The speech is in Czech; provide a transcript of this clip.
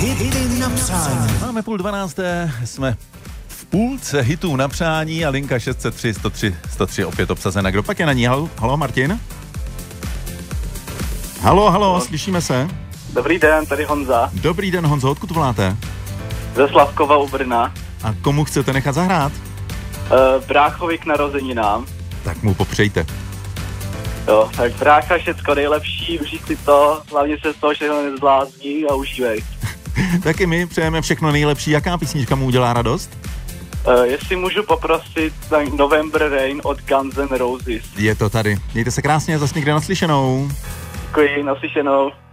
Hity na přání. Máme 11:30, jsme v půlce hitů na přání a linka 603 103 103 opět obsazena. Kdo pak je na ní? Halo, Martin? Halo, slyšíme se? Dobrý den, tady Honza. Dobrý den, Honzo, odkud voláte? Ze Slavkova u Brna. A komu chcete nechat zahrát? Bráchovi k narozeninám. Tak mu popřejte. Jo, tak brácha, všecko nejlepší, užij si to, hlavně se z toho všechno nezblázní a užívej. Taky my přejeme všechno nejlepší. Jaká písnička mu udělá radost? Jestli můžu poprosit November Rain od Guns N' Roses. Je to tady. Mějte se krásně, zas někde naslyšenou. Děkuji, naslyšenou.